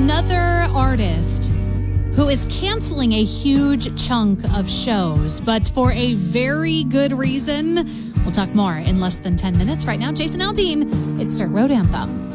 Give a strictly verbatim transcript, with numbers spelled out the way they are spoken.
another artist who is canceling a huge chunk of shows, but for a very good reason. We'll talk more in less than ten minutes. Right now, Jason Aldean, it's Dirt Road Anthem.